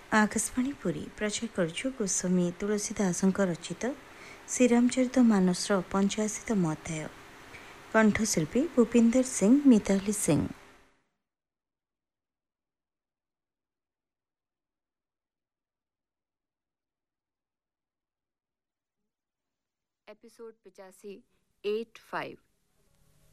आकाशवाणी पुरी प्रचार करुछु गोस्वामी तुलसीदासଙ୍କ रचित श्रीरामचरित मानसर 85तम अध्याय। कंठशिल्पी भूपिंदर सिंह, मिताली सिंह। एपिसोड 85 85